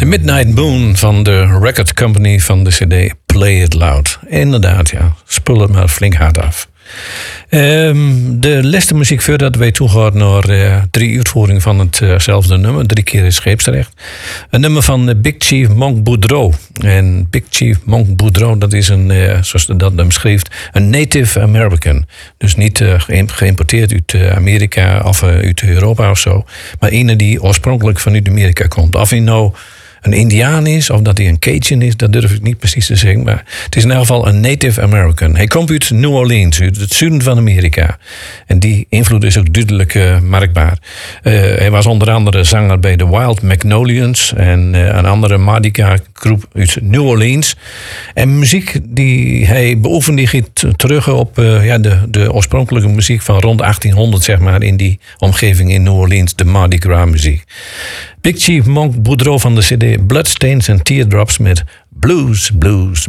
Midnight Moon van de record company van de cd Play It Loud. Inderdaad, ja. Spul het maar flink hard af. De laatste muziek voordat wij toegaan naar 3 uitvoeringen van hetzelfde nummer. 3 keer in scheepsrecht. Een nummer van Big Chief Monk Boudreaux. En Big Chief Monk Boudreaux, dat is een, zoals dat hem schrijft, een Native American. Dus niet geïmporteerd uit Amerika of uit Europa of zo. Maar een die oorspronkelijk vanuit Amerika komt. Of hij nou een Indiaan is, of dat hij een Cajun is, dat durf ik niet precies te zeggen. Maar het is in elk geval een Native American. Hij komt uit New Orleans, uit het zuiden van Amerika. En die invloed is ook duidelijk merkbaar. Hij was onder andere zanger bij de Wild Magnolians en een andere Madiga groep uit New Orleans. En muziek die hij beoefent, die gaat terug op de oorspronkelijke muziek van rond 1800, zeg maar, in die omgeving in New Orleans, de Mardi Gras muziek. Big Chief Monk Boudreaux van de cd Bloodstains and Teardrops met Blues, Blues,